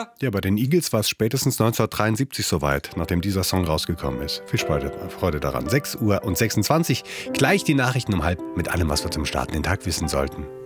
Ja, bei den Eagles war es spätestens 1973 soweit, nachdem dieser Song rausgekommen ist. Viel Freude daran. 6:26 Uhr. Gleich die Nachrichten um 6:30 mit allem, was wir zum Starten den Tag wissen sollten.